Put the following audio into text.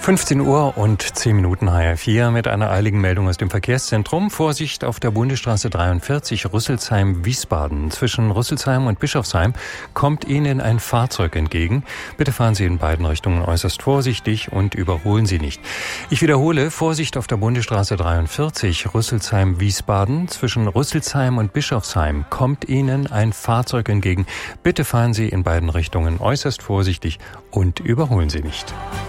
15 Uhr und 10 Minuten HR4 mit einer eiligen Meldung aus dem Verkehrszentrum. Vorsicht auf der Bundesstraße 43 Rüsselsheim-Wiesbaden. Zwischen Rüsselsheim und Bischofsheim kommt Ihnen ein Fahrzeug entgegen. Bitte fahren Sie in beiden Richtungen äußerst vorsichtig und überholen Sie nicht. Ich wiederhole, Vorsicht auf der Bundesstraße 43 Rüsselsheim-Wiesbaden. Zwischen Rüsselsheim und Bischofsheim kommt Ihnen ein Fahrzeug entgegen. Bitte fahren Sie in beiden Richtungen äußerst vorsichtig und überholen Sie nicht.